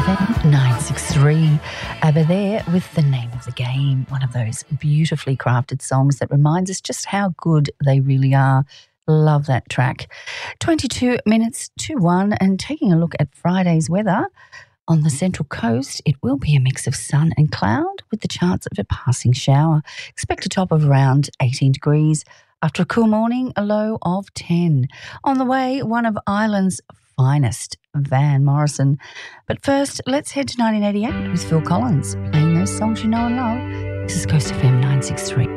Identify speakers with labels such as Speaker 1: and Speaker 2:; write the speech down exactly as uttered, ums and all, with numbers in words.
Speaker 1: F M nine six three. ABBA there with The Name of the Game, one of those beautifully crafted songs that reminds us just how good they really are. Love that track. twenty-two minutes to one, and taking a look at Friday's weather. On the Central Coast, it will be a mix of sun and cloud with the chance of a passing shower. Expect a top of around eighteen degrees. After a cool morning, a low of ten. On the way, one of Ireland's finest, Van Morrison. But first, let's head to nineteen eighty-eight with Phil Collins, playing those songs you know and love. This is Coast F M nine six three.